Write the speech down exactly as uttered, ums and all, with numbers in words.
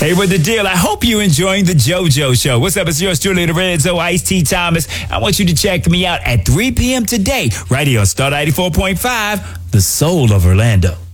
Hey, with the deal, I hope you're enjoying the JoJo Show. What's up? It's yours truly, Lorenzo Ice-T Thomas. I want you to check me out at three p.m. today, right here on Star ninety-four point five, the soul of Orlando.